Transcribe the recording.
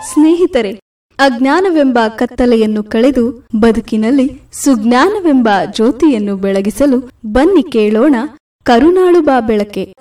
ಸ್ನೇಹಿತರೆ, ಅಜ್ಞಾನವೆಂಬ ಕತ್ತಲೆಯನ್ನು ಕಳೆದು ಬದುಕಿನಲ್ಲಿ ಸುಜ್ಞಾನವೆಂಬ ಜ್ಯೋತಿಯನ್ನು ಬೆಳಗಿಸಲು ಬನ್ನಿ ಕೇಳೋಣ ಕರುಣಾಳು ಬಾ ಬೆಳಕೆ.